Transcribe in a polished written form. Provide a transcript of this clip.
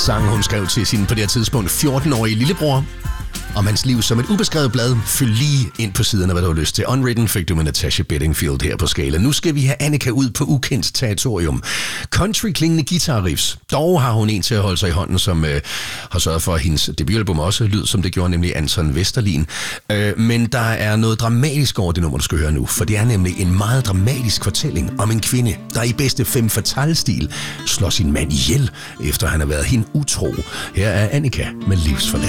sang, hun skrev til sin på det her tidspunkt 14-årige lillebror. Om hans liv som et ubeskrevet blad. Følg lige ind på siden af, hvad du har lyst til. Unwritten fik du med Natasha Bedingfield her på Skala. Nu skal vi have Annika ud på ukendt territorium. Country-klingende guitar-riffs. Dog har hun en til at holde sig i hånden, som har sørget for, at hendes debutalbum også lyd, som det gjorde, nemlig Anton Vesterlin. Men der er noget dramatisk over det nummer, du skal høre nu. For det er nemlig en meget dramatisk fortælling om en kvinde, der i bedste femme fatale-stil slår sin mand ihjel, efter han har været hende utro. Her er Annika med Livsforladt.